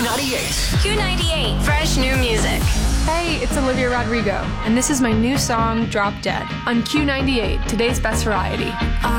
Q98. Q98, fresh new music. Hey, it's Olivia Rodrigo, and this is my new song, Drop Dead, on Q98, today's best variety.